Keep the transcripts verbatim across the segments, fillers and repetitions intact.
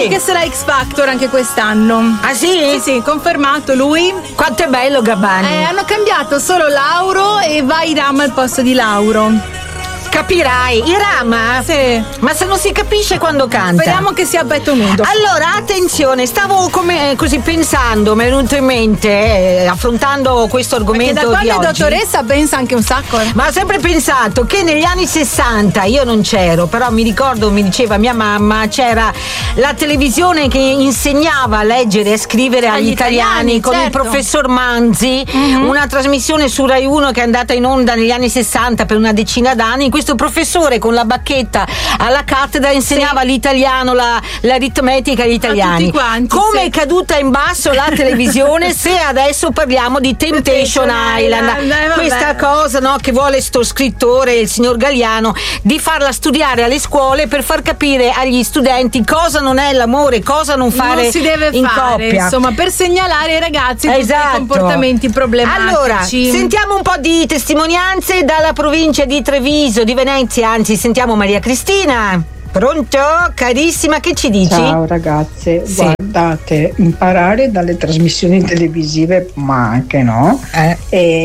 Che sarà X Factor anche quest'anno. Ah sì? Sì, sì, confermato lui. Quanto è bello Gabbani. Eh, hanno cambiato solo Lauro e va Iram al posto di Lauro. Capirai, Irama? Sì. Ma se non si capisce quando canta. Speriamo che sia a petto nudo. Allora, attenzione, stavo come così pensando, mi è venuto in mente, eh, affrontando questo argomento Perché da di quando è oggi. dottoressa pensa anche un sacco. Eh. Ma ho sempre pensato che negli anni sessanta, io non c'ero, però mi ricordo, mi diceva mia mamma, c'era la televisione che insegnava a leggere e a scrivere agli, agli italiani, italiani con certo. il professor Manzi, mm-hmm. una trasmissione su Rai uno che è andata in onda negli anni sessanta per una decina d'anni. In questo professore con la bacchetta alla cattedra insegnava sì. l'italiano, la, l'aritmetica agli italiani. Quanti, come sì. è caduta in basso la televisione se adesso parliamo di Temptation Island, Island. Eh, questa cosa no, che vuole sto scrittore, il signor Galliano, di farla studiare alle scuole per far capire agli studenti cosa non è l'amore, cosa non fare non si deve in fare, coppia, insomma, per segnalare ai ragazzi esatto. tutti i comportamenti problematici. Allora, sentiamo un po' di testimonianze dalla provincia di Treviso, di Venezia, anzi sentiamo Maria Cristina. Pronto? Carissima, che ci dici? Ciao ragazze, sì. Guardate, imparare dalle trasmissioni televisive, ma anche no, eh.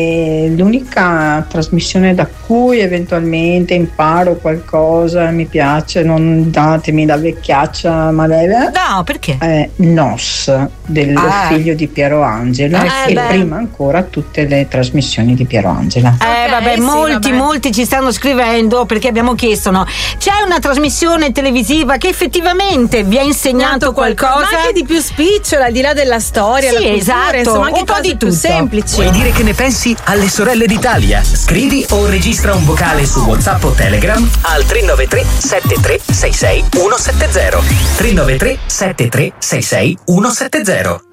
è l'unica trasmissione da cui eventualmente imparo qualcosa, mi piace, non datemi la vecchiaccia malevole. No, perché? È Nos, del ah. figlio di Piero Angela, eh, e beh. prima ancora tutte le trasmissioni di Piero Angela. Eh okay, vabbè, sì, molti, vabbè. molti ci stanno scrivendo perché abbiamo chiesto, no? C'è una trasmissione televisiva che effettivamente vi ha insegnato qualcosa? Ma anche di più spicciola, al di là della storia, sì, la cultura, esatto, insomma, anche un po' cose di più tutto. semplici. Vuoi dire che ne pensi alle sorelle d'Italia? Scrivi o registra un vocale su WhatsApp o Telegram al tre nove tre sette tre sei sei uno sette zero tre nove tre sette tre sei sei uno sette zero.